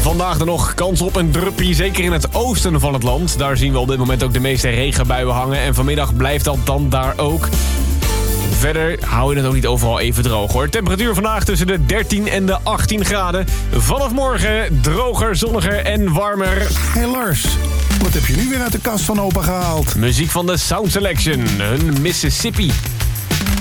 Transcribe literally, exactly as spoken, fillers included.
Vandaag dan nog kans op een druppie, zeker in het oosten van het land. Daar zien we op dit moment ook de meeste regenbuien hangen. En vanmiddag blijft dat dan daar ook. Verder hou je het ook niet overal even droog, hoor. Temperatuur vandaag tussen de dertien en de achttien graden. Vanaf morgen droger, zonniger en warmer. Hé hey Lars, wat heb je nu weer uit de kast van opa gehaald? Muziek van de Sound Selection, hun Mississippi.